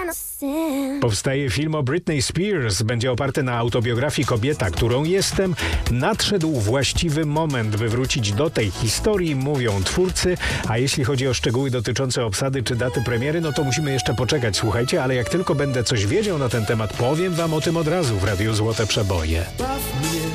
Powstaje film o Britney Spears. Będzie oparty na autobiografii Kobieta, którą jestem. Nadszedł właściwy moment, by wrócić do tej historii, mówią twórcy. A jeśli chodzi o szczegóły dotyczące obsady czy daty premiery, no to musimy jeszcze poczekać, słuchajcie, ale jak tylko będę coś wiedział na ten temat, powiem wam o tym od razu w Radiu Złote Przeboje. Baw mnie